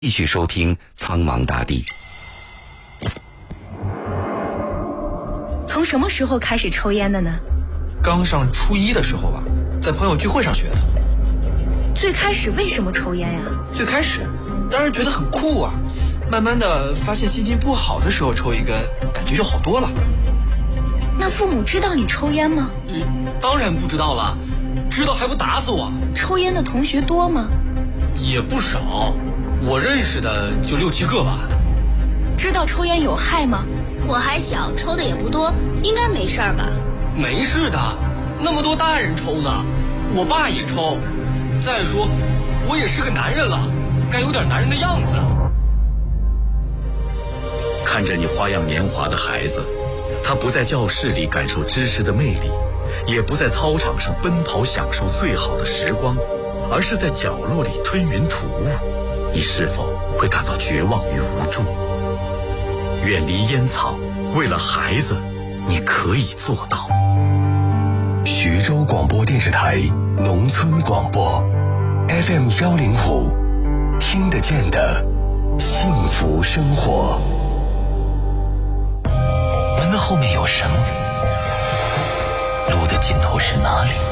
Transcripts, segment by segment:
继续收听《苍茫大地》。 从什么时候开始抽烟的呢？ 刚上初一的时候吧，在朋友聚会上学的。 最开始为什么抽烟呀？ 最开始当然觉得很酷啊，慢慢的发现心情不好的时候抽一根，感觉就好多了。 那父母知道你抽烟吗？ 当然不知道了，知道还不打死我。 抽烟的同学多吗？ 也不少，我认识的就6、7个吧。 知道抽烟有害吗？ 我还小，抽的也不多，应该没事儿吧？ 没事的，那么多大人抽呢，我爸也抽。再说，我也是个男人了，该有点男人的样子。 看着你花样年华的孩子，他不在教室里感受知识的魅力，也不在操场上奔跑享受最好的时光，而是在角落里吞云吐雾，你是否会感到绝望与无助？远离烟草，为了孩子，你可以做到。 徐州广播电视台农村广播 FM105，听得见的幸福生活。 门的后面有什么？路的尽头是哪里？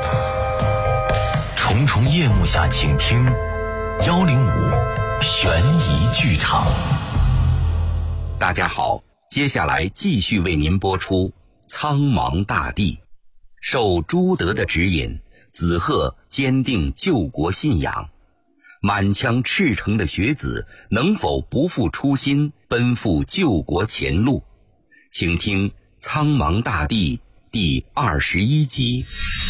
重重夜幕下，请听105悬疑剧场。 大家好，接下来继续为您播出《苍茫大地》。受朱德的指引，子贺坚定救国信仰，满腔赤诚的学子能否不负初心，奔赴救国前路？请听《苍茫大地》第21集。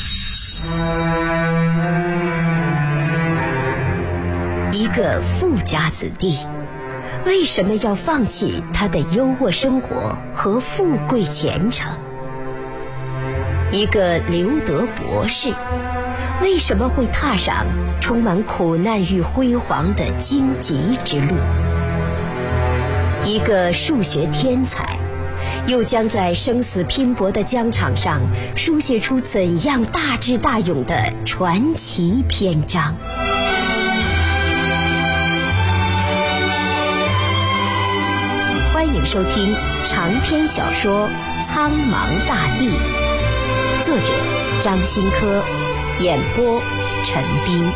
一个富家子弟，为什么要放弃他的优渥生活和富贵前程？一个留德博士，为什么会踏上充满苦难与辉煌的荆棘之路？一个数学天才，又将在生死拼搏的疆场上书写出怎样大智大勇的传奇篇章？欢迎收听长篇小说《苍茫大地》，作者张新科，演播陈斌。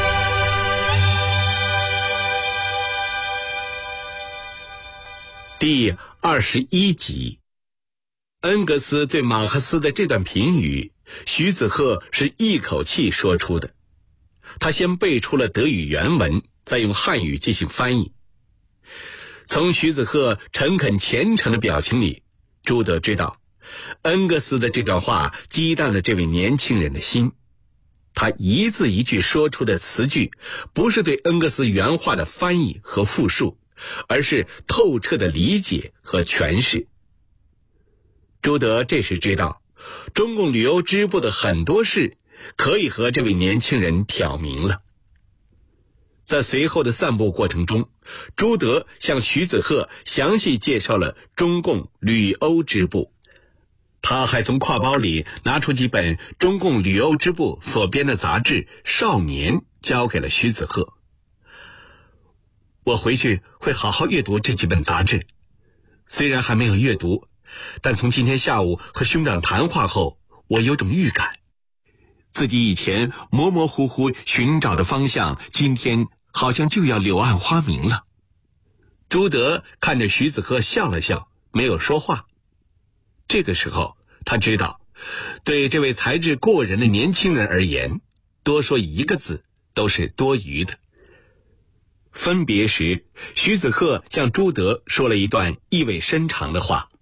第21集。恩格斯对马克思的这段评语，徐子鹤是一口气说出的。他先背出了德语原文，再用汉语进行翻译。从徐子鹤诚恳虔诚的表情里，朱德知道恩格斯的这段话激荡了这位年轻人的心。他一字一句说出的词句，不是对恩格斯原话的翻译和复述，而是透彻的理解和诠释。朱德这时知道，中共旅欧支部的很多事可以和这位年轻人挑明了。在随后的散步过程中，朱德向徐子鹤详细介绍了中共旅欧支部。他还从挎包里拿出几本中共旅欧支部所编的杂志《少年》，交给了徐子鹤。我回去会好好阅读这几本杂志，虽然还没有阅读，但从今天下午和兄长谈话后，我有种预感，自己以前模模糊糊寻找的方向，今天好像就要柳暗花明了。朱德看着徐子鹤笑了笑，没有说话。这个时候他知道，对这位才智过人的年轻人而言，多说一个字都是多余的。分别时，徐子鹤向朱德说了一段意味深长的话。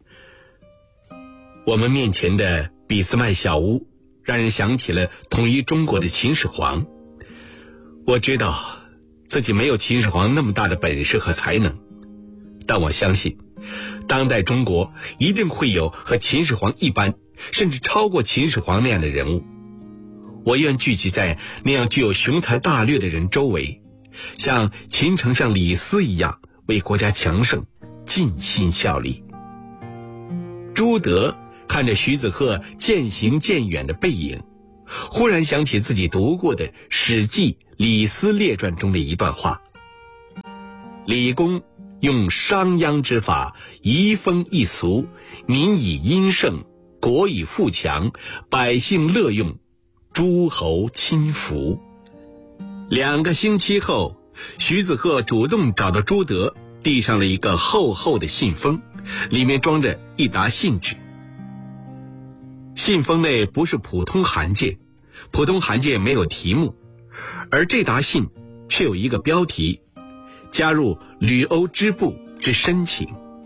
我们面前的俾斯麦小屋，让人想起了统一中国的秦始皇。我知道自己没有秦始皇那么大的本事和才能，但我相信当代中国一定会有和秦始皇一般，甚至超过秦始皇那样的人物。我愿聚集在那样具有雄才大略的人周围，像秦丞相李斯一样，为国家强盛尽心效力。朱德看着徐子鹤渐行渐远的背影，忽然想起自己读过的《史记·李斯列传》中的一段话： 李公用商鞅之法，移风易俗，民以殷盛，国以富强，百姓乐用，诸侯亲服。2个星期后，徐子鹤主动找到朱德，递上了一个厚厚的信封，里面装着一沓信纸。信封内不是普通函件，普通函件没有题目，而这沓信却有一个标题：加入旅欧支部之申请。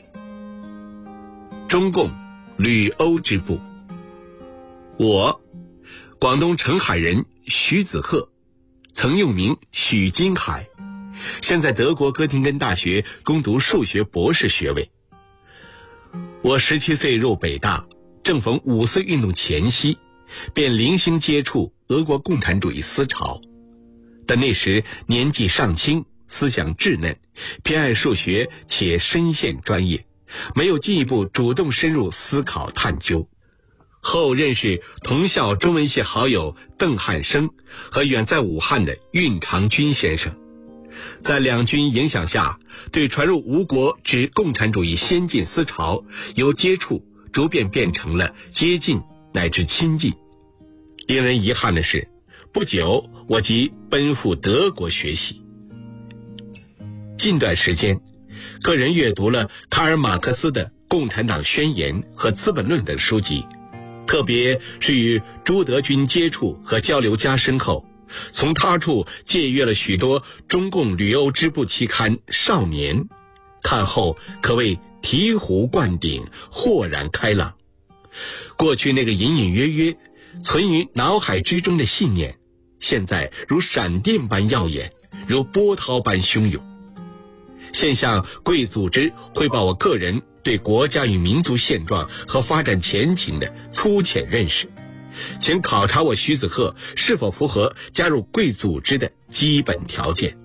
中共旅欧支部，我，广东澄海人徐子鹤，曾用名许金海，现在德国哥廷根大学攻读数学博士学位。我17岁入北大，正逢五四运动前夕，便零星接触俄国共产主义思潮。但那时年纪尚轻，思想稚嫩，偏爱数学且深陷专业，没有进一步主动深入思考探究。后认识同校中文系好友邓汉生和远在武汉的运长军先生，在两军影响下，对传入吴国之共产主义先进思潮由接触逐渐变成了接近乃至亲近。令人遗憾的是，不久我即奔赴德国学习。近段时间，个人阅读了卡尔马克思的《共产党宣言》和《资本论》等书籍，特别是与朱德军接触和交流加深后，从他处借阅了许多中共旅欧支部期刊《少年》，看后可谓醍醐灌顶，豁然开朗。过去那个隐隐约约存于脑海之中的信念，现在如闪电般耀眼，如波涛般汹涌。现向贵组织汇报我个人对国家与民族现状和发展前景的粗浅认识，请考察我徐子鹤是否符合加入贵组织的基本条件。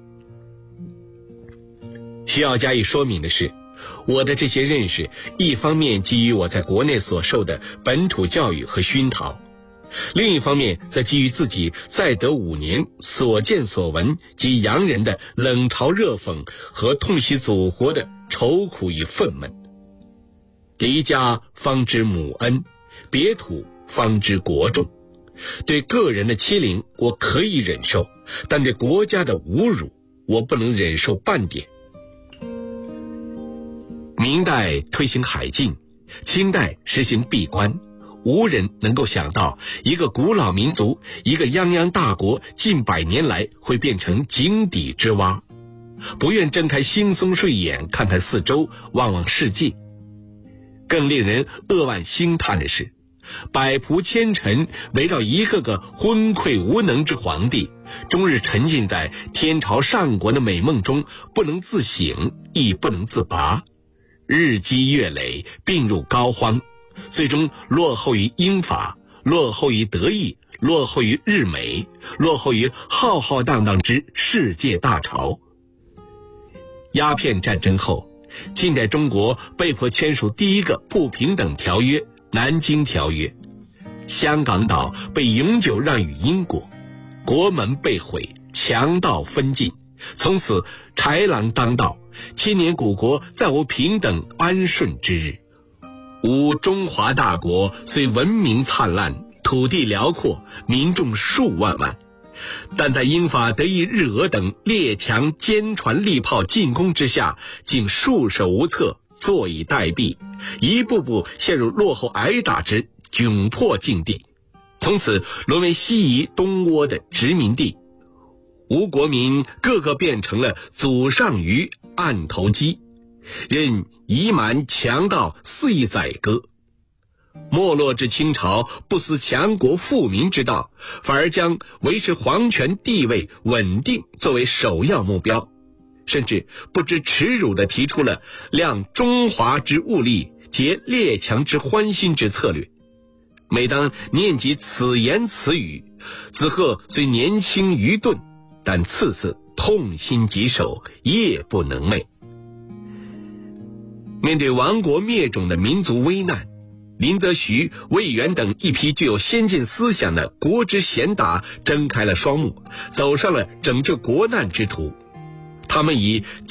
需要加以说明的是，我的这些认识一方面基于我在国内所受的本土教育和熏陶，另一方面则基于自己在德5年所见所闻及洋人的冷嘲热讽和痛惜祖国的愁苦与愤懑。离家方知母恩，别土方知国重。对个人的欺凌我可以忍受，但对国家的侮辱我不能忍受半点。明代推行海禁，清代实行闭关，无人能够想到一个古老民族，一个泱泱大国近100年来会变成井底之蛙，不愿睁开惺忪睡眼看看四周，望望世界。更令人扼腕兴叹的是，百仆千臣围绕一个个昏聩无能之皇帝，终日沉浸在天朝上国的美梦中，不能自省，亦不能自拔，日积月累，病入膏肓，最终落后于英法，落后于德意，落后于日美，落后于浩浩荡荡之世界大潮。鸦片战争后，近代中国被迫签署第一个不平等条约《南京条约》，香港岛被永久让与英国，国门被毁，强盗分尽，从此豺狼当道，千年古国再无平等安顺之日。吾中华大国虽文明灿烂，土地辽阔，民众数万万，但在英法德意日俄等列强坚船利炮进攻之下，竟束手无策，坐以待毙，一步步陷入落后挨打之窘迫境地，从此沦为西夷东倭的殖民地。吴国民个个变成了祖上鱼、案头鸡，任夷蛮强盗肆意宰割。没落之清朝不思强国富民之道，反而将维持皇权地位稳定作为首要目标，甚至不知耻辱地提出了量中华之物力，结列强之欢心之策略。每当念及此言此语，子鹤虽年轻愚钝，但次次痛心疾首，夜不能寐。面对亡国灭种的民族危难，林则徐、魏源等一批具有先进思想的国之贤达睁开了双目，走上了拯救国难之途。他们以